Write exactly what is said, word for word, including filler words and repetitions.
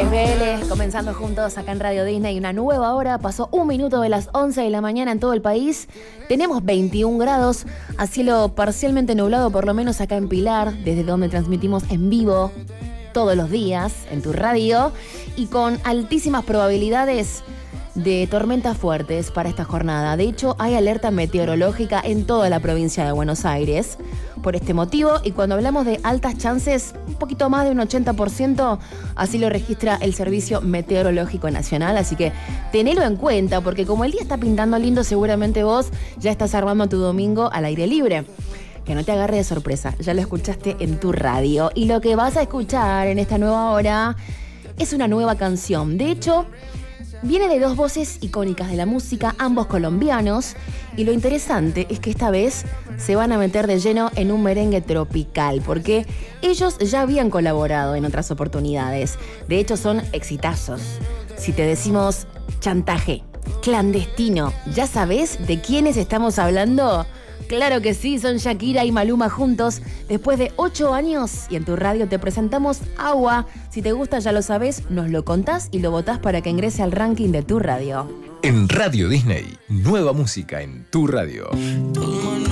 es B L, comenzando juntos acá en Radio Disney. Una nueva hora, pasó un minuto de las once de la mañana en todo el país. Tenemos veintiún grados, a cielo parcialmente nublado, por lo menos acá en Pilar, desde donde transmitimos en vivo todos los días en tu radio, y con altísimas probabilidades de tormentas fuertes para esta jornada. De hecho, hay alerta meteorológica en toda la provincia de Buenos Aires por este motivo, y cuando hablamos de altas chances, un poquito más de un ochenta por ciento, así lo registra el Servicio Meteorológico Nacional, así que tenelo en cuenta, porque como el día está pintando lindo, seguramente vos ya estás armando tu domingo al aire libre. Que no te agarre de sorpresa, ya lo escuchaste en tu radio, y lo que vas a escuchar en esta nueva hora es una nueva canción. De hecho, viene de dos voces icónicas de la música, ambos colombianos, y lo interesante es que esta vez se van a meter de lleno en un merengue tropical, porque ellos ya habían colaborado en otras oportunidades. De hecho, son exitazos. Si te decimos Chantaje, Clandestino, ¿ya sabés de quiénes estamos hablando? Claro que sí, son Shakira y Maluma juntos después de ocho años, y en tu radio te presentamos Agua. Si te gusta, ya lo sabes, nos lo contás y lo votás para que ingrese al ranking de tu radio. En Radio Disney, nueva música en tu radio. Tú